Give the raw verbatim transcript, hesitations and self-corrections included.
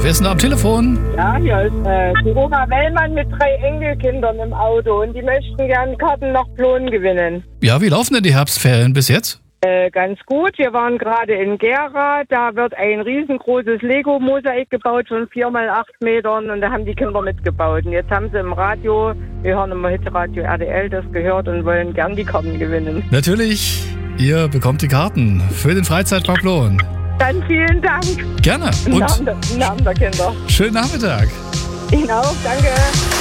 Wer ist denn da am Telefon? Ja, hier ist äh, die Oma Wellmann mit drei Enkelkindern im Auto und die möchten gern Karten nach Plon gewinnen. Ja, wie laufen denn die Herbstferien bis jetzt? Äh, ganz gut. Wir waren gerade in Gera. Da wird ein riesengroßes Lego-Mosaik gebaut von vier mal acht Metern und da haben die Kinder mitgebaut. Und jetzt haben sie im Radio, wir hören immer Hitradio R T L, das gehört und wollen gern die Karten gewinnen. Natürlich, ihr bekommt die Karten für den Freizeitpark Plon. Dann vielen Dank. Gerne. Im Und Namen der, im Namen der Kinder. schönen Nachmittag. Ihnen auch. Danke.